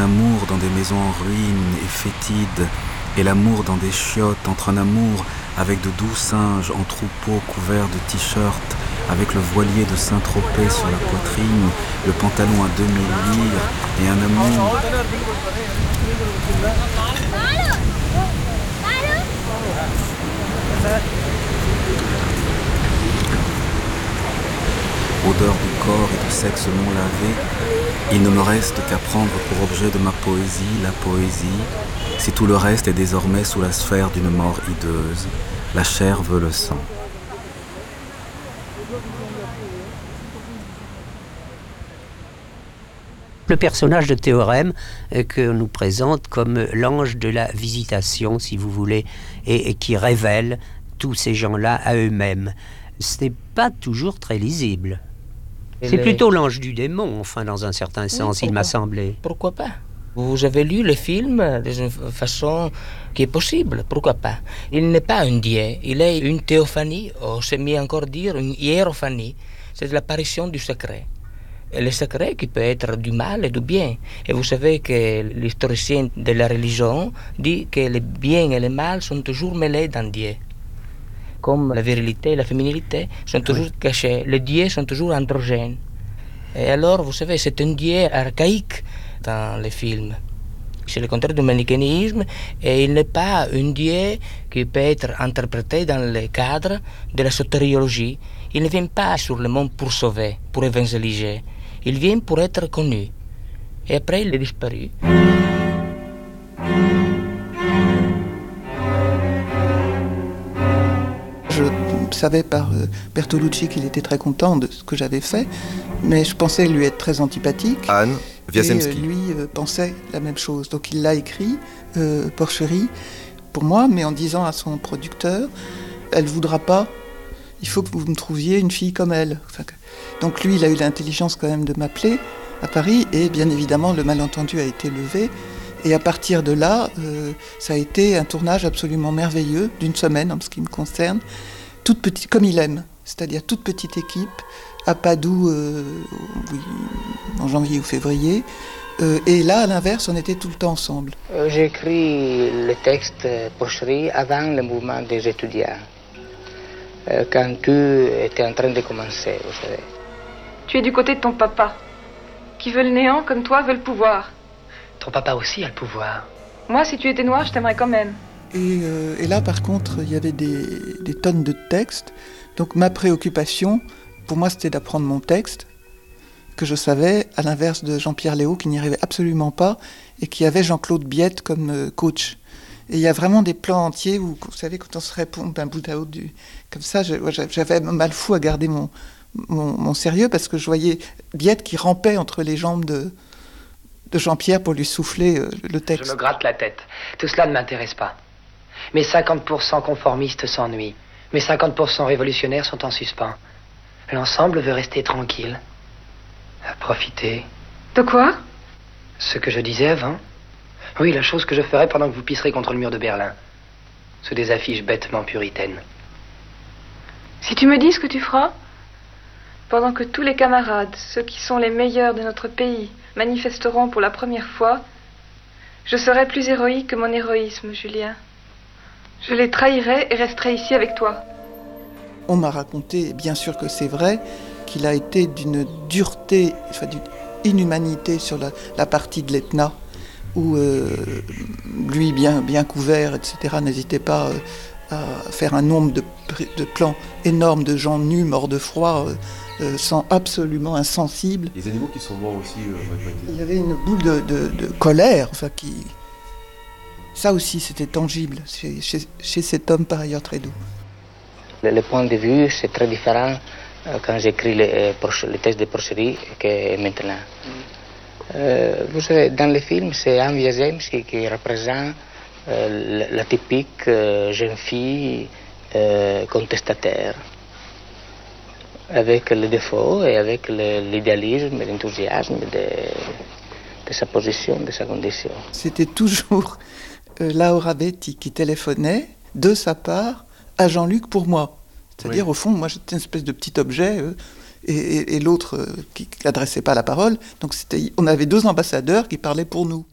amour dans des maisons en ruines et fétides, et l'amour dans des chiottes, entre un amour avec de doux singes en troupeau couverts de t-shirts, avec le voilier de Saint-Tropez sur la poitrine, le pantalon à 2000 lires, et un amour... Odeur de corps et de sexe non lavé, il ne me reste qu'à prendre pour objet de ma poésie la poésie, si tout le reste est désormais sous la sphère d'une mort hideuse. La chair veut le sang. Le personnage de Théorème que nous présente comme l'ange de la visitation, si vous voulez, et qui révèle tous ces gens-là à eux-mêmes. Ce n'est pas toujours très lisible. C'est plutôt l'ange du démon, enfin, dans un certain sens, il m'a semblé. Pourquoi pas? Vous avez lu le film d'une façon qui est possible, pourquoi pas? Il n'est pas un dieu, il est une théophanie, ou c'est mieux encore dire une hiérophanie. C'est l'apparition du secret. Et le secret qui peut être du mal et du bien. Et vous savez que l'historicien de la religion dit que le bien et le mal sont toujours mêlés dans Dieu. Comme la virilité et la féminité sont toujours cachés. Les dieux sont toujours androgènes. Et alors, vous savez, c'est un dieu archaïque dans les films. C'est le contraire du manichéisme et il n'est pas un dieu qui peut être interprété dans le cadre de la sotériologie. Il ne vient pas sur le monde pour sauver, pour évangéliser. Il vient pour être connu. Et après, il est disparu. Je savais par Bertolucci qu'il était très content de ce que j'avais fait, mais je pensais lui être très antipathique. Anne Wiazemski. Et lui pensait la même chose. Donc il l'a écrit, Porcherie, pour moi, mais en disant à son producteur, elle ne voudra pas, il faut que vous me trouviez une fille comme elle. Enfin, donc lui, il a eu l'intelligence quand même de m'appeler à Paris, et bien évidemment, le malentendu a été levé. Et à partir de là, ça a été un tournage absolument merveilleux, d'une semaine en ce qui me concerne, toute petite, comme il aime, c'est-à-dire toute petite équipe, à Padoue, oui, en janvier ou février. Et là, à l'inverse, on était tout le temps ensemble. J'ai écrit le texte Porcherie avant le mouvement des étudiants, quand tu étais en train de commencer, vous savez. Tu es du côté de ton papa, qui veut le néant comme toi veut le pouvoir. Ton papa aussi a le pouvoir. Moi, si tu étais noir, je t'aimerais quand même. Et là, par contre, il y avait des tonnes de textes. Donc ma préoccupation, pour moi, c'était d'apprendre mon texte, que je savais, à l'inverse de Jean-Pierre Léaud, qui n'y arrivait absolument pas, et qui avait Jean-Claude Biette comme coach. Et il y a vraiment des plans entiers où, vous savez, quand on se répond d'un bout à l'autre, comme ça, j'avais mal fou à garder mon sérieux, parce que je voyais Biette qui rampait entre les jambes de Jean-Pierre pour lui souffler le texte. Je me gratte la tête. Tout cela ne m'intéresse pas. Mes 50% conformistes s'ennuient. Mes 50% révolutionnaires sont en suspens. L'ensemble veut rester tranquille. Profiter. De quoi? Ce que je disais avant. Oui, la chose que je ferais pendant que vous pisserez contre le mur de Berlin. Sous des affiches bêtement puritaines. Si tu me dis ce que tu feras, pendant que tous les camarades, ceux qui sont les meilleurs de notre pays, manifesteront pour la première fois, je serai plus héroïque que mon héroïsme, Julien. Je les trahirai et resterai ici avec toi. On m'a raconté, et bien sûr que c'est vrai, qu'il a été d'une dureté, enfin d'une inhumanité sur la partie de l'Etna, où lui, bien couvert, etc., n'hésitait pas à faire un nombre de plans énormes de gens nus, morts de froid, sont absolument insensibles. Les animaux qui sont morts aussi. Il y avait une boule de colère, enfin qui... Ça aussi, c'était tangible chez cet homme par ailleurs très doux. Le point de vue, c'est très différent quand j'écris le texte de Porcherie que maintenant. Vous savez, dans le film, c'est Anne Wiazemski qui représente la typique jeune fille contestataire, avec les défauts et avec l'idéalisme et l'enthousiasme de sa position, de sa condition. C'était toujours Laura Betti qui téléphonait de sa part à Jean-Luc pour moi. C'est-à-dire, au fond, moi j'étais une espèce de petit objet et l'autre qui n'adressait pas la parole. Donc on avait deux ambassadeurs qui parlaient pour nous.